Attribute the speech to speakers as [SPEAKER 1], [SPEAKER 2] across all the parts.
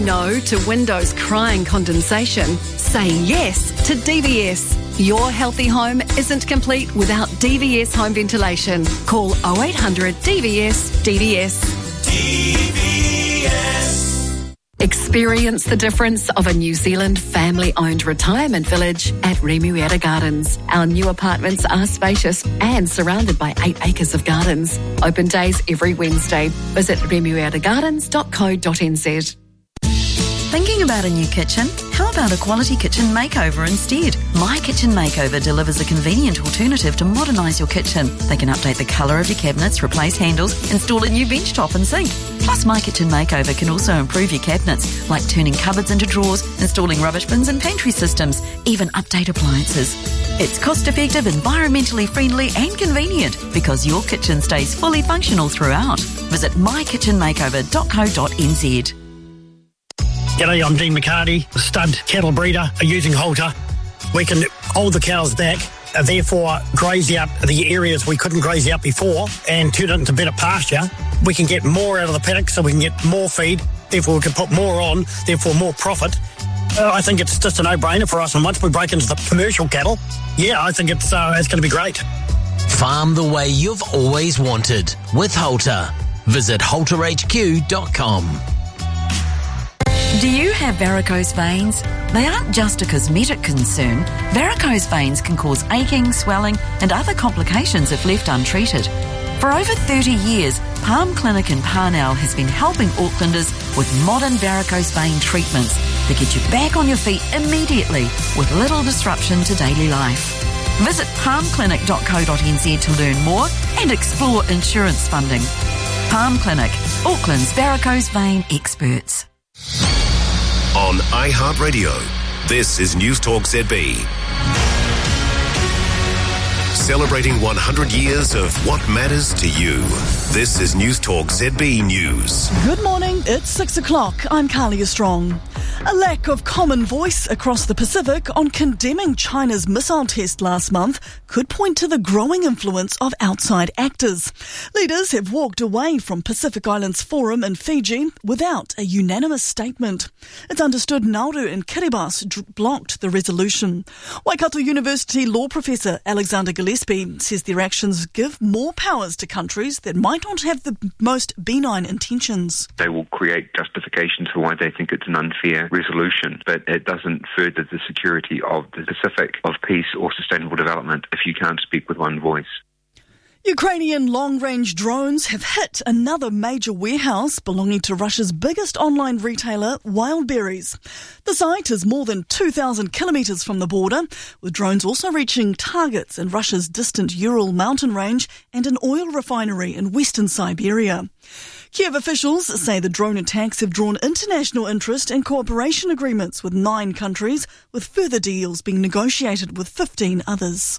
[SPEAKER 1] no to windows crying condensation, say yes to DVS. Your healthy home isn't complete without DVS home ventilation. Call 0800 DVS DVS.
[SPEAKER 2] DVS.
[SPEAKER 1] Experience the difference of a New Zealand family-owned retirement village at Remuera Gardens. Our new apartments are spacious and surrounded by 8 acres of gardens. Open days every Wednesday. Visit remueragardens.co.nz.
[SPEAKER 3] Thinking about a new kitchen? How about a quality kitchen makeover instead? My Kitchen Makeover delivers a convenient alternative to modernise your kitchen. They can update the colour of your cabinets, replace handles, install a new bench top and sink. Plus, My Kitchen Makeover can also improve your cabinets, like turning cupboards into drawers, installing rubbish bins and pantry systems, even update appliances. It's cost-effective, environmentally friendly and convenient because your kitchen stays fully functional throughout. Visit mykitchenmakeover.co.nz.
[SPEAKER 4] G'day, I'm Dean McCarty, stud cattle breeder using Halter. We can hold the cows back, therefore graze out the areas we couldn't graze out before and turn it into better pasture. We can get more out of the paddock so we can get more feed, therefore we can put more on, therefore more profit. I think it's just a no-brainer for us, and once we break into the commercial cattle, I think it's going to be great.
[SPEAKER 5] Farm the way you've always wanted with Halter. Visit halterhq.com.
[SPEAKER 3] Do you have varicose veins? They aren't just a cosmetic concern. Varicose veins can cause aching, swelling and other complications if left untreated. For over 30 years, Palm Clinic in Parnell has been helping Aucklanders with modern varicose vein treatments that get you back on your feet immediately with little disruption to daily life. Visit palmclinic.co.nz to learn more and explore insurance funding. Palm Clinic, Auckland's varicose vein experts.
[SPEAKER 2] On iHeartRadio, this is News Talk ZB. Celebrating 100 years of what matters to you. This is News Talk ZB News.
[SPEAKER 6] Good morning, it's 6 o'clock. I'm Carlia Strong. A lack of common voice across the Pacific on condemning China's missile test last month could point to the growing influence of outside actors. Leaders have walked away from Pacific Islands Forum in Fiji without a unanimous statement. It's understood Nauru and Kiribati blocked the resolution. Waikato University law professor Alexander Gillespie says their actions give more powers to countries that might not have the most benign intentions.
[SPEAKER 7] They will create justifications for why they think it's an unfair resolution, but it doesn't further the security of the Pacific, of peace or sustainable development if you can't speak with one voice.
[SPEAKER 6] Ukrainian long-range drones have hit another major warehouse belonging to Russia's biggest online retailer, Wildberries. The site is more than 2,000 kilometres from the border, with drones also reaching targets in Russia's distant Ural mountain range and an oil refinery in western Siberia. Kiev officials say the drone attacks have drawn international interest and cooperation agreements with 9 countries, with further deals being negotiated with 15 others.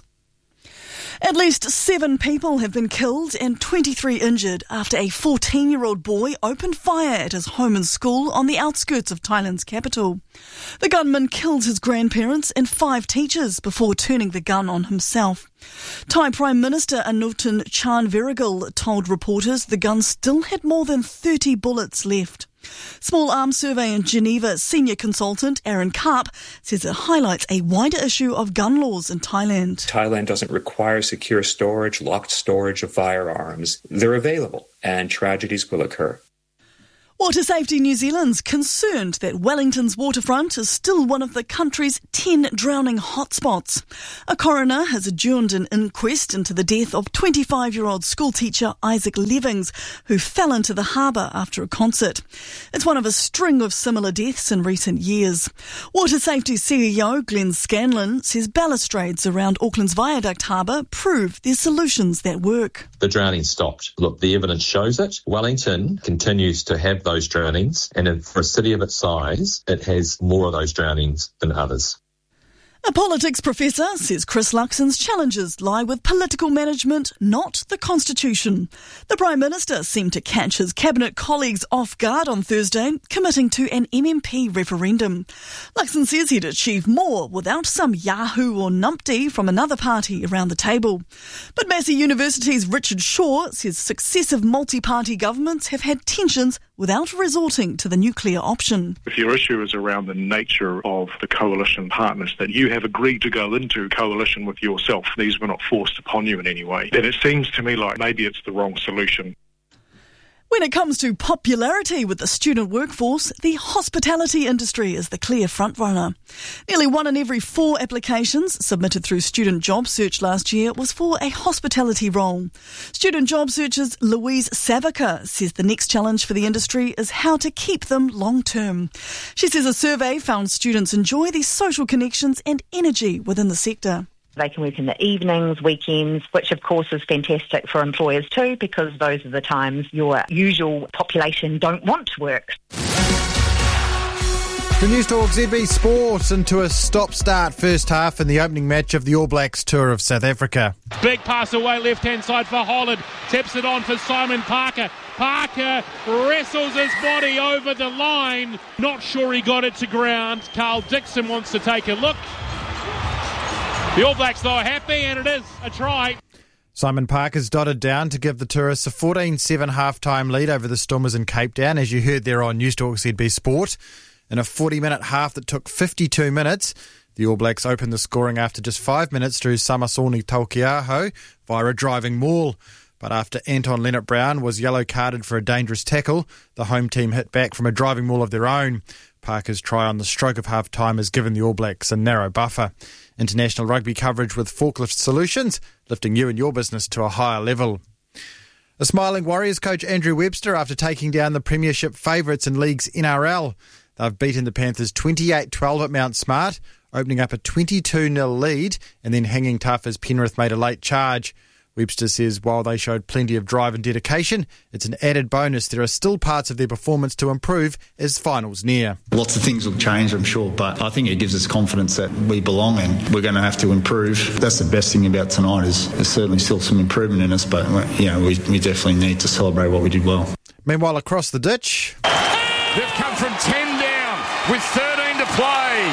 [SPEAKER 6] At least 7 people have been killed and 23 injured after a 14-year-old boy opened fire at his home and school on the outskirts of Thailand's capital. The gunman killed his grandparents and 5 teachers before turning the gun on himself. Thai Prime Minister Anutin Charnvirakul told reporters the gun still had more than 30 bullets left. Small Arms Survey in Geneva senior consultant Aaron Karp says it highlights a wider issue of gun laws in Thailand.
[SPEAKER 8] Thailand doesn't require secure storage, locked storage of firearms. They're available, and tragedies will occur.
[SPEAKER 6] Water Safety New Zealand's concerned that Wellington's waterfront is still one of the country's 10 drowning hotspots. A coroner has adjourned an inquest into the death of 25-year-old schoolteacher Isaac Levings, who fell into the harbour after a concert. It's one of a string of similar deaths in recent years. Water Safety CEO Glenn Scanlon says balustrades around Auckland's Viaduct Harbour prove there's solutions that work.
[SPEAKER 9] The drowning stopped. Look, the evidence shows it. Wellington continues to have those drownings, and for a city of its size, it has more of those drownings than others.
[SPEAKER 6] A politics professor says Chris Luxon's challenges lie with political management, not the Constitution. The Prime Minister seemed to catch his cabinet colleagues off guard on Thursday, committing to an MMP referendum. Luxon says he'd achieve more without some Yahoo or numpty from another party around the table. But Massey University's Richard Shaw says successive multi-party governments have had tensions without resorting to the nuclear option.
[SPEAKER 10] If your issue is around the nature of the coalition partners, that you have agreed to go into coalition with yourself, these were not forced upon you in any way, then it seems to me like maybe it's the wrong solution.
[SPEAKER 6] When it comes to popularity with the student workforce, the hospitality industry is the clear frontrunner. Nearly 1 in every 4 applications submitted through Student Job Search last year was for a hospitality role. Student Job Search's Louise Savaca says the next challenge for the industry is how to keep them long term. She says a survey found students enjoy the social connections and energy within the sector.
[SPEAKER 11] They can work in the evenings, weekends, which of course is fantastic for employers too, because those are the times your usual population don't want to work.
[SPEAKER 12] The News Talk ZB Sport into a stop-start first half in the opening match of the All Blacks tour of South Africa.
[SPEAKER 13] Big pass away left-hand side for Holland. Tips it on for Simon Parker. Parker wrestles his body over the line. Not sure he got it to ground. Carl Dixon wants to take a look. The All Blacks, though, are happy, and it is a try.
[SPEAKER 12] Simon Parker's dotted down to give the tourists a 14-7 half-time lead over the Stormers in Cape Town, as you heard there on News Talk ZB Sport. In a 40-minute half that took 52 minutes, the All Blacks opened the scoring after just 5 minutes through Samasoni Taukiaho via a driving maul. But after Anton Leonard-Brown was yellow-carded for a dangerous tackle, the home team hit back from a driving maul of their own. Parker's try on the stroke of half-time has given the All Blacks a narrow buffer. International rugby coverage with Forklift Solutions, lifting you and your business to a higher level. A smiling Warriors coach Andrew Webster after taking down the Premiership favourites in League's NRL. They've beaten the Panthers 28-12 at Mount Smart, opening up a 22-0 lead and then hanging tough as Penrith made a late charge. Webster says while they showed plenty of drive and dedication, it's an added bonus there are still parts of their performance to improve as finals near.
[SPEAKER 14] Lots of things will change, I'm sure, but I think it gives us confidence that we belong and we're going to have to improve. That's the best thing about tonight is there's certainly still some improvement in us, but we definitely need to celebrate what we did well.
[SPEAKER 12] Meanwhile, across the ditch...
[SPEAKER 15] They've come from 10 down with 13 to play.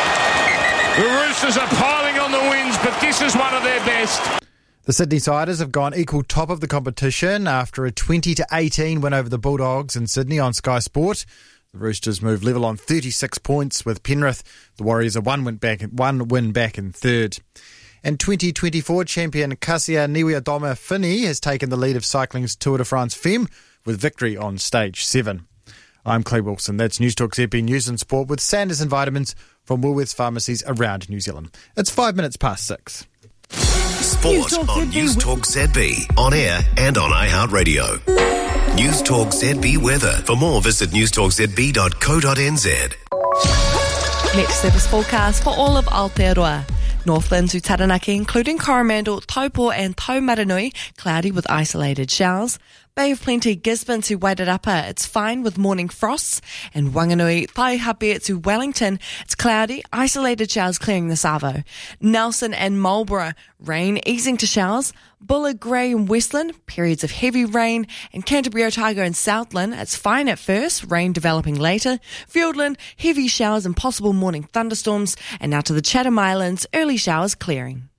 [SPEAKER 15] The Roosters are piling on the wins, but this is one of their best.
[SPEAKER 12] The Sydney Siders have gone equal top of the competition after a 20-18 win over the Bulldogs in Sydney on Sky Sport. The Roosters move level on 36 points with Penrith. The Warriors are one win back in third. And 2024 champion Kasia Niwiadoma-Fini has taken the lead of cycling's Tour de France Femme with victory on stage 7. I'm Clay Wilson. That's News Talk ZB News and Sport with Sanders and Vitamins from Woolworths pharmacies around New Zealand. It's 5 minutes past 6.
[SPEAKER 2] Sport on News Talk ZB, on air and on iHeartRadio. News Talk ZB weather. For more, visit newstalkzb.co.nz.
[SPEAKER 16] Next service forecast for all of Aotearoa. Northland to Taranaki, including Coromandel, Taupo and Taumaranui, cloudy with isolated showers. Bay of Plenty, Gisborne to Wairarapa, it's fine with morning frosts. And Wanganui, Taihape to Wellington, it's cloudy, isolated showers clearing the Savo. Nelson and Marlborough, rain easing to showers. Bullard, Grey and Westland, periods of heavy rain. And Canterbury, Otago and Southland, it's fine at first, rain developing later. Fiordland, heavy showers and possible morning thunderstorms. And now to the Chatham Islands, early showers clearing.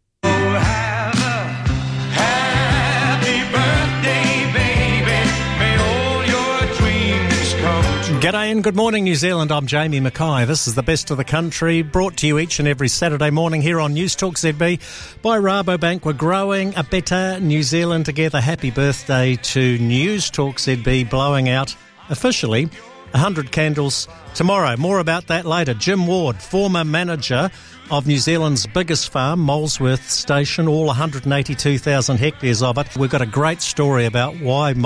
[SPEAKER 17] G'day and good morning, New Zealand. I'm Jamie Mackay. This is the best of the country, brought to you each and every Saturday morning here on News Talk ZB by Rabobank. We're growing a better New Zealand together. Happy birthday to News Talk ZB, blowing out officially 100 candles tomorrow. More about that later. Jim Ward, former manager of New Zealand's biggest farm, Molesworth Station, all 182,000 hectares of it. We've got a great story about why